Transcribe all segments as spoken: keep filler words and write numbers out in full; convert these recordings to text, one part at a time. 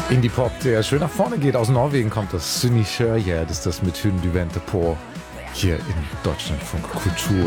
Indie-Pop, der schön nach vorne geht. Aus Norwegen kommt das Synni Sjøjæd, das ist das mit Hyn du venter på hier in Deutschlandfunk Kultur.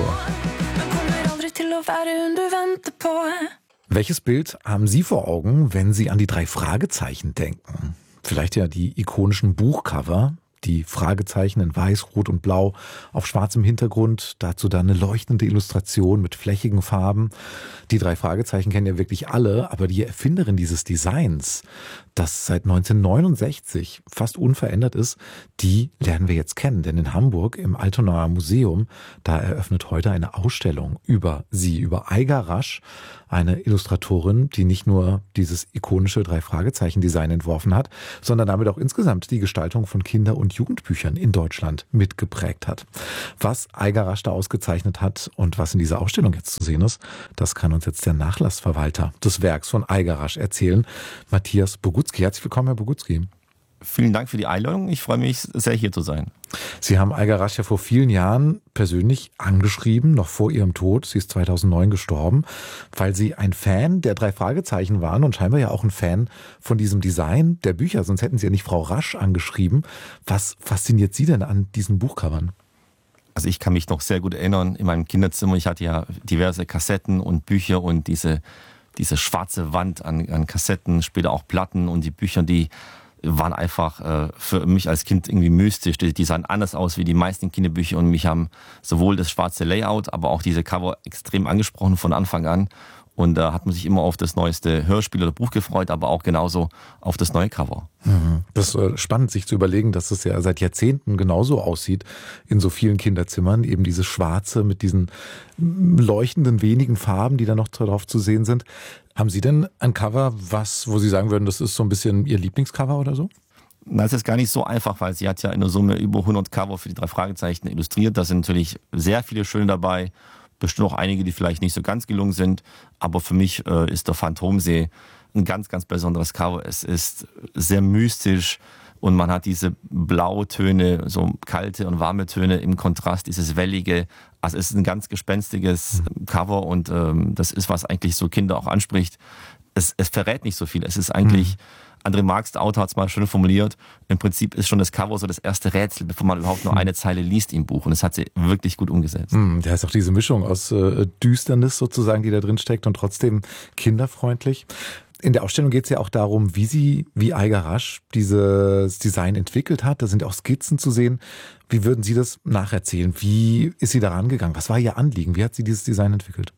Welches Bild haben Sie vor Augen, wenn Sie an die drei Fragezeichen denken? Vielleicht ja die ikonischen Buchcover, die Fragezeichen in Weiß, Rot und Blau auf schwarzem Hintergrund, dazu dann eine leuchtende Illustration mit flächigen Farben. Die drei Fragezeichen kennen ja wirklich alle, aber die Erfinderin dieses Designs, das seit neunzehnhundertneunundsechzig fast unverändert ist, die lernen wir jetzt kennen. Denn in Hamburg im Altonaer Museum, da eröffnet heute eine Ausstellung über sie, über Aiga Rasch, eine Illustratorin, die nicht nur dieses ikonische Drei-Fragezeichen-Design entworfen hat, sondern damit auch insgesamt die Gestaltung von Kinder- und Jugendbüchern in Deutschland mitgeprägt hat. Was Aiga Rasch da ausgezeichnet hat und was in dieser Ausstellung jetzt zu sehen ist, das kann uns jetzt der Nachlassverwalter des Werks von Aiga Rasch erzählen, Matthias Bogucki. Herzlich willkommen, Herr Bogucki. Vielen Dank für die Einladung. Ich freue mich sehr, hier zu sein. Sie haben Aiga Rasch ja vor vielen Jahren persönlich angeschrieben, noch vor ihrem Tod. Sie ist zweitausendneun gestorben, weil Sie ein Fan der drei Fragezeichen waren und scheinbar ja auch ein Fan von diesem Design der Bücher. Sonst hätten Sie ja nicht Frau Rasch angeschrieben. Was fasziniert Sie denn an diesen Buchcovern? Also ich kann mich noch sehr gut erinnern, in meinem Kinderzimmer, ich hatte ja diverse Kassetten und Bücher und diese, diese schwarze Wand an, an Kassetten, später auch Platten und die Bücher, die waren einfach äh, für mich als Kind irgendwie mystisch. Die, die sahen anders aus wie die meisten Kinderbücher und mich haben sowohl das schwarze Layout, aber auch diese Cover extrem angesprochen von Anfang an. Und da hat man sich immer auf das neueste Hörspiel oder Buch gefreut, aber auch genauso auf das neue Cover. Das ist spannend, sich zu überlegen, dass es ja seit Jahrzehnten genauso aussieht in so vielen Kinderzimmern. Eben dieses Schwarze mit diesen leuchtenden wenigen Farben, die da noch drauf zu sehen sind. Haben Sie denn ein Cover, was, wo Sie sagen würden, das ist so ein bisschen Ihr Lieblingscover oder so? Das ist gar nicht so einfach, weil sie hat ja in der Summe über hundert Cover für die drei Fragezeichen illustriert. Da sind natürlich sehr viele schöne dabei. Bestimmt auch einige, die vielleicht nicht so ganz gelungen sind. Aber für mich äh, ist der Phantomsee ein ganz, ganz besonderes Cover. Es ist sehr mystisch und man hat diese Blautöne, so kalte und warme Töne im Kontrast, dieses Wellige. Also es ist ein ganz gespenstiges mhm. Cover und ähm, das ist, was eigentlich so Kinder auch anspricht. Es, es verrät nicht so viel. Es ist eigentlich... Mhm. André Marx, der Autor, hat es mal schön formuliert. Im Prinzip ist schon das Cover so das erste Rätsel, bevor man überhaupt nur eine Zeile liest im Buch. Und das hat sie wirklich gut umgesetzt. Mm, da ist auch diese Mischung aus äh, Düsternis sozusagen, die da drin steckt und trotzdem kinderfreundlich. In der Ausstellung geht es ja auch darum, wie sie, wie Aiga Rasch dieses Design entwickelt hat. Da sind auch Skizzen zu sehen. Wie würden Sie das nacherzählen? Wie ist sie daran gegangen? Was war ihr Anliegen? Wie hat sie dieses Design entwickelt?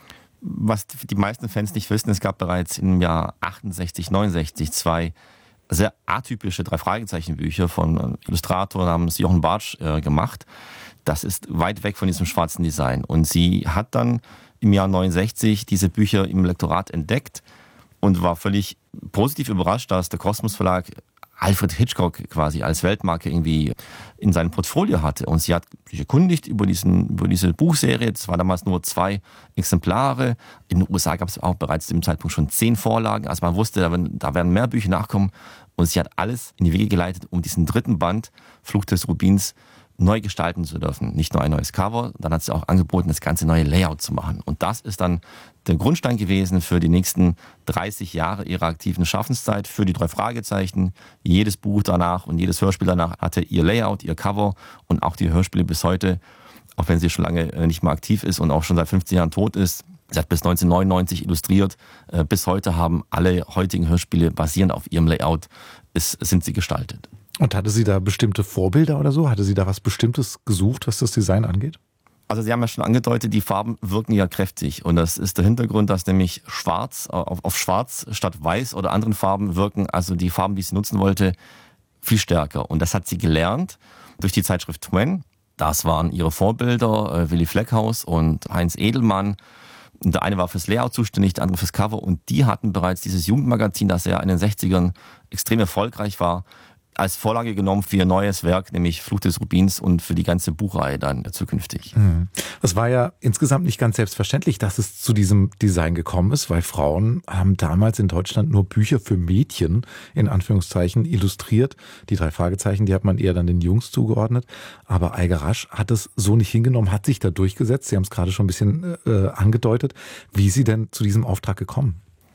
Was die meisten Fans nicht wissen, es gab bereits im Jahr achtundsechzig, neunundsechzig zwei sehr atypische Drei-Fragezeichen-Bücher von einem Illustrator namens Jochen Bartsch äh, gemacht. Das ist weit weg von diesem schwarzen Design. Und sie hat dann im Jahr neunundsechzig diese Bücher im Lektorat entdeckt und war völlig positiv überrascht, dass der Kosmos Verlag Alfred Hitchcock quasi als Weltmarke irgendwie in seinem Portfolio hatte. Und sie hat sich erkundigt über, diesen, über diese Buchserie. Es waren damals nur zwei Exemplare. In den U S A gab es auch bereits zu dem Zeitpunkt schon zehn Vorlagen. Also man wusste, da werden, da werden mehr Bücher nachkommen. Und sie hat alles in die Wege geleitet, um diesen dritten Band, Fluch des Rubins, neu gestalten zu dürfen. Nicht nur ein neues Cover, dann hat sie auch angeboten, das ganze neue Layout zu machen. Und das ist dann der Grundstein gewesen für die nächsten dreißig Jahre ihrer aktiven Schaffenszeit, für die drei Fragezeichen. Jedes Buch danach und jedes Hörspiel danach hatte ihr Layout, ihr Cover und auch die Hörspiele bis heute, auch wenn sie schon lange nicht mehr aktiv ist und auch schon seit fünfzehn Jahren tot ist. Sie hat bis neunzehnhundertneunundneunzig illustriert. Bis heute haben alle heutigen Hörspiele basierend auf ihrem Layout, ist, sind sie gestaltet. Und hatte sie da bestimmte Vorbilder oder so? Hatte sie da was Bestimmtes gesucht, was das Design angeht? Also Sie haben ja schon angedeutet, die Farben wirken ja kräftig. Und das ist der Hintergrund, dass nämlich schwarz auf, auf schwarz statt weiß oder anderen Farben wirken, also die Farben, die sie nutzen wollte, viel stärker. Und das hat sie gelernt durch die Zeitschrift Twen. Das waren ihre Vorbilder, äh, Willy Fleckhaus und Heinz Edelmann. Und der eine war fürs Layout zuständig, der andere fürs Cover. Und die hatten bereits dieses Jugendmagazin, das ja in den sechzigern extrem erfolgreich war, als Vorlage genommen für ihr neues Werk, nämlich Fluch des Rubins und für die ganze Buchreihe dann zukünftig. Es war ja insgesamt nicht ganz selbstverständlich, dass es zu diesem Design gekommen ist, weil Frauen haben damals in Deutschland nur Bücher für Mädchen, in Anführungszeichen, illustriert. Die drei Fragezeichen, die hat man eher dann den Jungs zugeordnet. Aber Aiga Rasch hat es so nicht hingenommen, hat sich da durchgesetzt. Sie haben es gerade schon ein bisschen äh, angedeutet. Wie ist sie denn zu diesem Auftrag gekommen?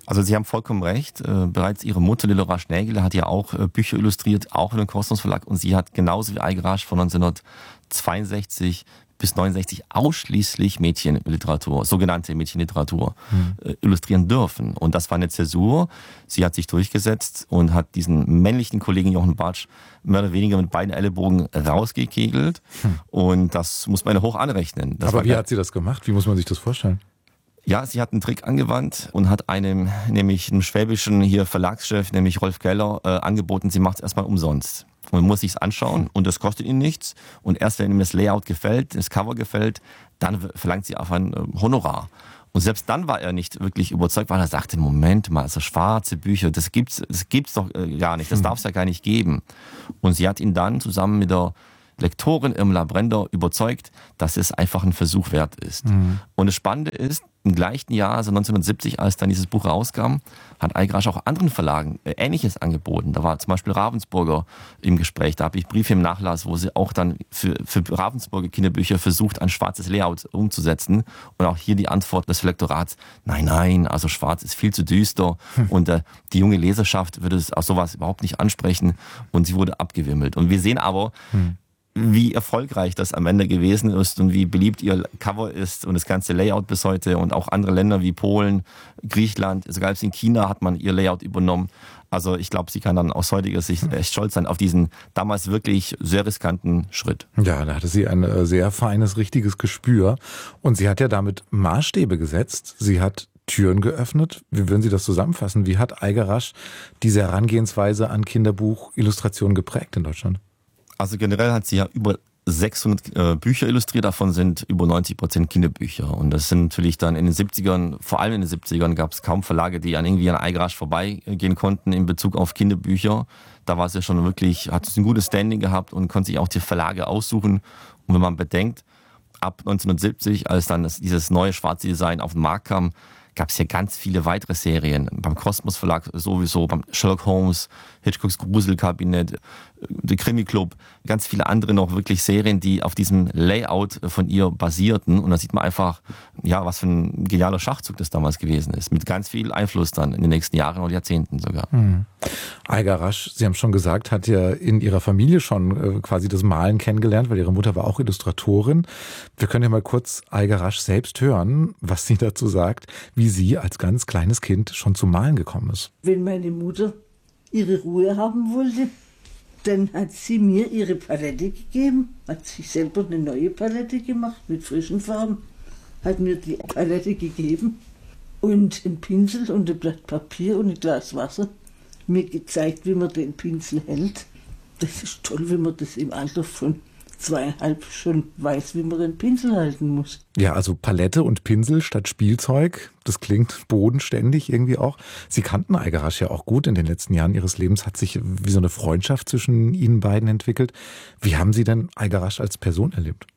Also Sie haben vollkommen recht. Äh, bereits Ihre Mutter, Lilora Schnägele, hat ja auch äh, Bücher illustriert, auch für den Kosmos Verlag. Und sie hat genauso wie Algarasch von neunzehnhundertzweiundsechzig bis neunundsechzig ausschließlich Mädchenliteratur, sogenannte Mädchenliteratur, mhm. äh, illustrieren dürfen. Und das war eine Zäsur. Sie hat sich durchgesetzt und hat diesen männlichen Kollegen Jochen Bartsch mehr oder weniger mit beiden Ellenbogen rausgekegelt. Mhm. Und das muss man hoch anrechnen. Das Aber wie hat sie das gemacht? Wie muss man sich das vorstellen? Ja, sie hat einen Trick angewandt und hat einem, nämlich einem schwäbischen hier Verlagschef, nämlich Rolf Keller, äh, angeboten, sie macht es erstmal umsonst. Und man muss sich's anschauen und das kostet ihnen nichts. Und erst wenn ihm das Layout gefällt, das Cover gefällt, dann verlangt sie auf ein äh, Honorar. Und selbst dann war er nicht wirklich überzeugt, weil er sagte, Moment mal, also schwarze Bücher, das gibt's, das gibt's doch äh, gar nicht, das darf es ja gar nicht geben. Und sie hat ihn dann zusammen mit der Lektorin Irmela Brender überzeugt, dass es einfach ein Versuch wert ist. Mhm. Und das Spannende ist, im gleichen Jahr, also neunzehnhundertsiebzig, als dann dieses Buch rauskam, hat Algarasch auch anderen Verlagen Ähnliches angeboten. Da war zum Beispiel Ravensburger im Gespräch. Da habe ich Briefe im Nachlass, wo sie auch dann für, für Ravensburger Kinderbücher versucht, ein schwarzes Layout umzusetzen. Und auch hier die Antwort des Lektorats, nein, nein, also schwarz ist viel zu düster. Hm. Und äh, die junge Leserschaft würde es aus sowas überhaupt nicht ansprechen. Und sie wurde abgewimmelt. Und wir sehen aber, hm. wie erfolgreich das am Ende gewesen ist und wie beliebt ihr Cover ist und das ganze Layout bis heute und auch andere Länder wie Polen, Griechenland, sogar in China hat man ihr Layout übernommen. Also ich glaube, sie kann dann aus heutiger Sicht echt stolz sein auf diesen damals wirklich sehr riskanten Schritt. Ja, da hatte sie ein sehr feines, richtiges Gespür und sie hat ja damit Maßstäbe gesetzt. Sie hat Türen geöffnet. Wie würden Sie das zusammenfassen? Wie hat Algarasch diese Herangehensweise an Kinderbuchillustrationen geprägt in Deutschland? Also generell hat sie ja über sechshundert äh, Bücher illustriert, davon sind über neunzig Prozent Kinderbücher. Und das sind natürlich dann in den siebzigern, vor allem in den siebzigern gab es kaum Verlage, die an irgendwie an Algarasch vorbeigehen konnten in Bezug auf Kinderbücher. Da war es ja schon wirklich, hat es ein gutes Standing gehabt und konnte sich auch die Verlage aussuchen. Und wenn man bedenkt, ab neunzehnhundertsiebzig, als dann das, dieses neue schwarze Design auf den Markt kam, gab es ja ganz viele weitere Serien. Beim Kosmos Verlag sowieso, beim Sherlock Holmes, Hitchcocks Gruselkabinett, der Krimi Club, ganz viele andere noch wirklich Serien, die auf diesem Layout von ihr basierten. Und da sieht man einfach, ja, was für ein genialer Schachzug das damals gewesen ist. Mit ganz viel Einfluss dann in den nächsten Jahren oder Jahrzehnten sogar. Mhm. Algarasch, Sie haben schon gesagt, hat ja in Ihrer Familie schon quasi das Malen kennengelernt, weil Ihre Mutter war auch Illustratorin. Wir können ja mal kurz Algarasch selbst hören, was sie dazu sagt, wie sie als ganz kleines Kind schon zum Malen gekommen ist. Wenn meine Mutter ihre Ruhe haben wollte, dann hat sie mir ihre Palette gegeben, hat sich selber eine neue Palette gemacht mit frischen Farben, hat mir die Palette gegeben und einen Pinsel und ein Blatt Papier und ein Glas Wasser, mir gezeigt, wie man den Pinsel hält. Das ist toll, wenn man das im Alter von zweieinhalb schon weiß, wie man den Pinsel halten muss. Ja, also Palette und Pinsel statt Spielzeug, das klingt bodenständig irgendwie auch. Sie kannten Algarasch ja auch gut. In den letzten Jahren Ihres Lebens hat sich wie so eine Freundschaft zwischen Ihnen beiden entwickelt. Wie haben Sie denn Algarasch als Person erlebt?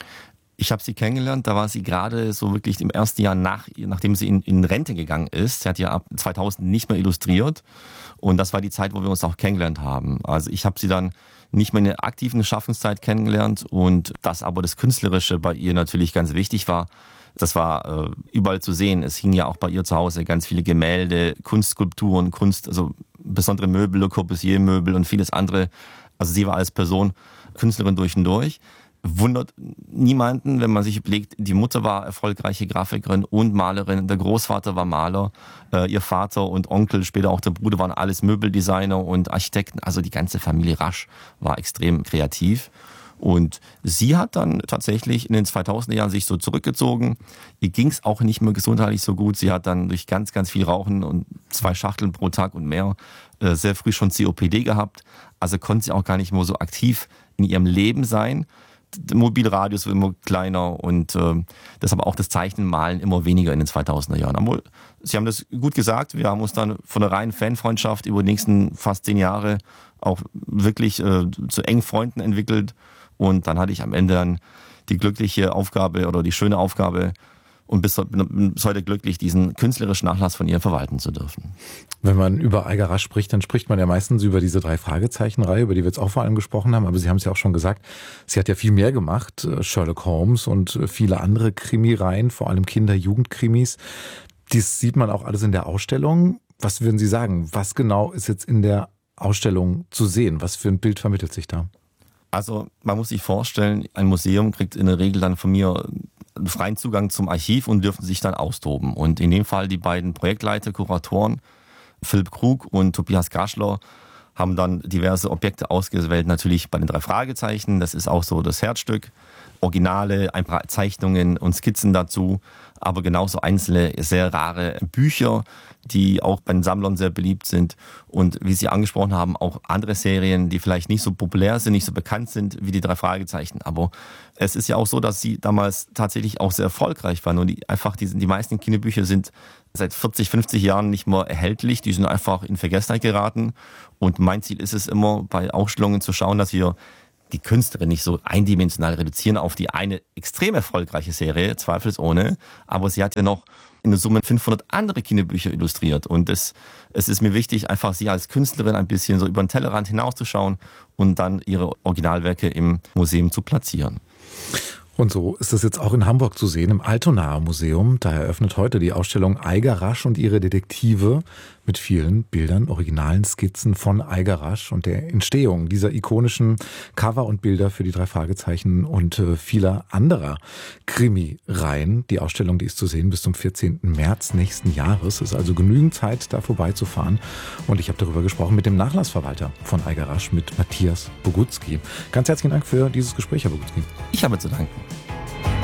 Ich habe sie kennengelernt, da war sie gerade so wirklich im ersten Jahr, nach, nachdem sie in, in Rente gegangen ist. Sie hat ja ab zweitausend nicht mehr illustriert und das war die Zeit, wo wir uns auch kennengelernt haben. Also ich habe sie dann nicht mehr in der aktiven Schaffenszeit kennengelernt und dass aber das Künstlerische bei ihr natürlich ganz wichtig war, das war äh, überall zu sehen. Es hingen ja auch bei ihr zu Hause ganz viele Gemälde, Kunstskulpturen, Kunst, also besondere Möbel, Le Corbusier-Möbel und vieles andere. Also sie war als Person Künstlerin durch und durch. Wundert niemanden, wenn man sich überlegt, die Mutter war erfolgreiche Grafikerin und Malerin, der Großvater war Maler, äh, ihr Vater und Onkel, später auch der Bruder waren alles Möbeldesigner und Architekten, also die ganze Familie Rasch war extrem kreativ. Und sie hat dann tatsächlich in den zweitausender Jahren sich so zurückgezogen. Ihr ging es auch nicht mehr gesundheitlich so gut. Sie hat dann durch ganz, ganz viel Rauchen und zwei Schachteln pro Tag und mehr äh, sehr früh schon C O P D gehabt. Also konnte sie auch gar nicht mehr so aktiv in ihrem Leben sein. Der Mobilradius wird immer kleiner und äh, deshalb auch das Zeichnen, Malen immer weniger in den zweitausender Jahren. Aber Sie haben das gut gesagt, wir haben uns dann von einer reinen Fanfreundschaft über die nächsten fast zehn Jahre auch wirklich äh, zu engen Freunden entwickelt und dann hatte ich am Ende dann die glückliche Aufgabe oder die schöne Aufgabe und bis, bis heute glücklich, diesen künstlerischen Nachlass von ihr verwalten zu dürfen. Wenn man über Algarasch spricht, dann spricht man ja meistens über diese drei Fragezeichen-Reihe, über die wir jetzt auch vor allem gesprochen haben. Aber Sie haben es ja auch schon gesagt, sie hat ja viel mehr gemacht. Sherlock Holmes und viele andere Krimireihen, vor allem Kinder-Jugendkrimis. Dies sieht man auch alles in der Ausstellung. Was würden Sie sagen? Was genau ist jetzt in der Ausstellung zu sehen? Was für ein Bild vermittelt sich da? Also man muss sich vorstellen, ein Museum kriegt in der Regel dann von mir einen freien Zugang zum Archiv und dürfen sich dann austoben. Und in dem Fall die beiden Projektleiter, Kuratoren, Philipp Krug und Tobias Gaschler, haben dann diverse Objekte ausgewählt, natürlich bei den drei Fragezeichen. Das ist auch so das Herzstück. Originale, ein paar Zeichnungen und Skizzen dazu, aber genauso einzelne, sehr rare Bücher, die auch bei den Sammlern sehr beliebt sind. Und wie Sie angesprochen haben, auch andere Serien, die vielleicht nicht so populär sind, nicht so bekannt sind wie die drei Fragezeichen. Aber es ist ja auch so, dass sie damals tatsächlich auch sehr erfolgreich waren. Und die, einfach die, die meisten Kinderbücher sind seit vierzig, fünfzig Jahren nicht mehr erhältlich. Die sind einfach in Vergessenheit geraten. Und mein Ziel ist es immer, bei Ausstellungen zu schauen, dass wir die Künstlerin nicht so eindimensional reduzieren auf die eine extrem erfolgreiche Serie, zweifelsohne. Aber sie hat ja noch in der Summe fünfhundert andere Kinderbücher illustriert. Und es, es ist mir wichtig, einfach sie als Künstlerin ein bisschen so über den Tellerrand hinauszuschauen und dann ihre Originalwerke im Museum zu platzieren. Und so ist es jetzt auch in Hamburg zu sehen, im Altonaer Museum. Da eröffnet heute die Ausstellung Eiger-Rasch und ihre Detektive mit vielen Bildern, originalen Skizzen von Eiger-Rasch und der Entstehung dieser ikonischen Cover und Bilder für die drei Fragezeichen und äh, vieler anderer Krimi-Reihen. Die Ausstellung, die ist zu sehen bis zum vierzehnten März nächsten Jahres. Es ist also genügend Zeit, da vorbeizufahren. Und ich habe darüber gesprochen mit dem Nachlassverwalter von Eiger-Rasch, mit Matthias Bogucki. Ganz herzlichen Dank für dieses Gespräch, Herr Bogucki. Ich habe zu danken.